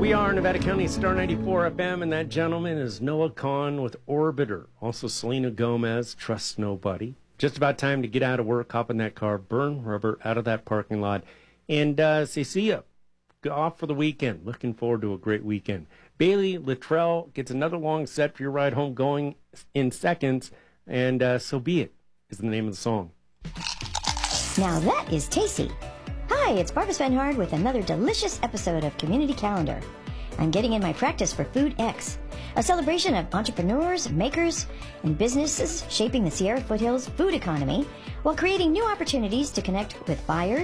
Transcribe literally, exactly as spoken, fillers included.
We are Nevada County Star ninety-four F M, and that gentleman is Noah Kahan with Orbiter. Also Selena Gomez, Trust Nobody. Just about time to get out of work, hop in that car, burn rubber out of that parking lot, and uh, say see ya. Go off for the weekend. Looking forward to a great weekend. Bailey Littrell gets another long set for your ride home going in seconds, and uh, So Be It is the name of the song. Now that is tasty. Hi, it's Barbara Svenhard with another delicious episode of Community Calendar. I'm getting in my practice for Food X, a celebration of entrepreneurs, makers, and businesses shaping the Sierra Foothills food economy while creating new opportunities to connect with buyers,